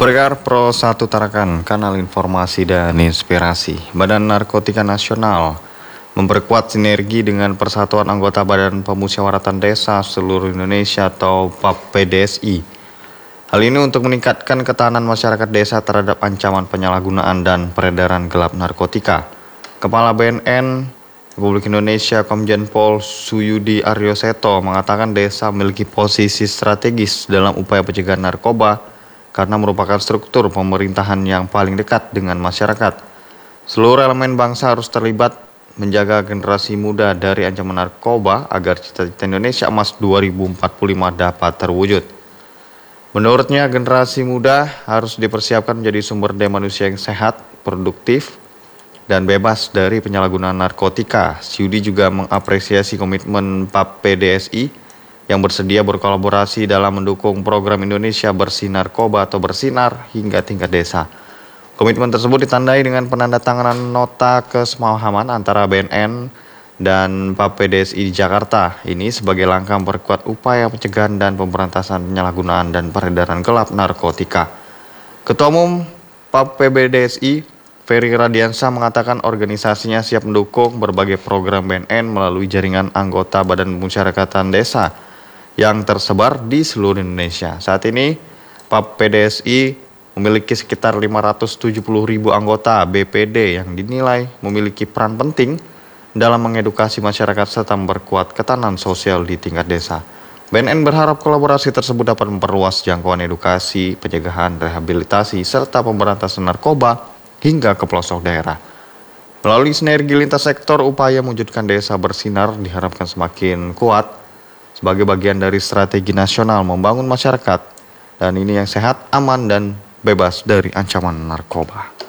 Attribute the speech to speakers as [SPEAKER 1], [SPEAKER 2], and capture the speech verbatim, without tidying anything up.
[SPEAKER 1] Berkar Pro satu Tarakan, kanal informasi dan inspirasi. Badan Narkotika Nasional memperkuat sinergi dengan Persatuan Anggota Badan Pemusyawaratan Desa Seluruh Indonesia atau P A P P D S I. Hal ini untuk meningkatkan ketahanan masyarakat desa terhadap ancaman penyalahgunaan dan peredaran gelap narkotika. Kepala B N N Republik Indonesia Komjen Pol Suyudi Aryoseto mengatakan desa memiliki posisi strategis dalam upaya pencegahan narkoba karena merupakan struktur pemerintahan yang paling dekat dengan masyarakat. Seluruh elemen bangsa harus terlibat menjaga generasi muda dari ancaman narkoba agar cita-cita Indonesia Emas dua ribu empat puluh lima dapat terwujud. Menurutnya, generasi muda harus dipersiapkan menjadi sumber daya manusia yang sehat, produktif, dan bebas dari penyalahgunaan narkotika. Suyudi juga mengapresiasi komitmen P A P P D S I yang bersedia berkolaborasi dalam mendukung program Indonesia Bersih Narkoba atau Bersinar hingga tingkat desa. Komitmen tersebut ditandai dengan penandatanganan nota kesepahaman antara B N N dan P A P P D S I di Jakarta. Ini sebagai langkah memperkuat upaya pencegahan dan pemberantasan penyalahgunaan dan peredaran gelap narkotika. Ketua Umum P A P P D S I, Ferry Radiansyah, mengatakan organisasinya siap mendukung berbagai program B N N melalui jaringan anggota Badan Pemusyawaratan Desa yang tersebar di seluruh Indonesia. Saat ini, P A P P D S I memiliki sekitar lima ratus tujuh puluh ribu anggota B P D yang dinilai memiliki peran penting dalam mengedukasi masyarakat serta memperkuat ketahanan sosial di tingkat desa. B N N berharap kolaborasi tersebut dapat memperluas jangkauan edukasi, pencegahan, rehabilitasi, serta pemberantasan narkoba hingga ke pelosok daerah. Melalui sinergi lintas sektor, upaya mewujudkan desa bersinar diharapkan semakin kuat sebagai bagian dari strategi nasional membangun masyarakat dan ini yang sehat, aman, dan bebas dari ancaman narkoba.